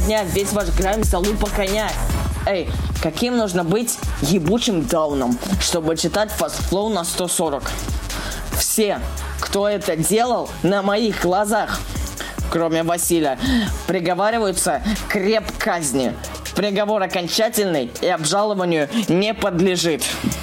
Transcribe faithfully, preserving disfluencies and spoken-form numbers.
дня весь ваш грайм залупа коня. Эй, каким нужно быть ебучим дауном, чтобы читать фастфлоу на сто сорок? Все, кто это делал на моих глазах, кроме Василия, приговариваются к реп-казни. Приговор окончательный и обжалованию не подлежит.